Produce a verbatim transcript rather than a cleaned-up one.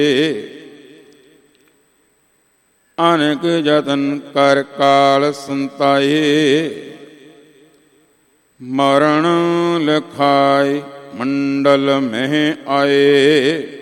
ਅਨੇਕ ਯਤਨ ਕਰ ਕਾਲ ਸੰਤਾਏ। ਮਰਨ ਲਿਖਾਏ ਮੰਡਲ ਮਹਿ ਆਏ।